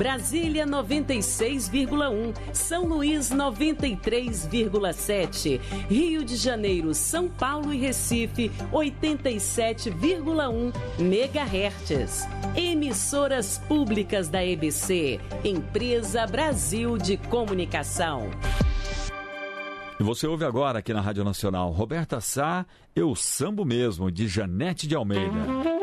Brasília 96,1, São Luís 93,7, Rio de Janeiro, São Paulo e Recife 87,1 MHz. Emissoras públicas da EBC, Empresa Brasil de Comunicação. E você ouve agora aqui na Rádio Nacional Roberta Sá, Eu Sambo Mesmo, de Janete de Almeida.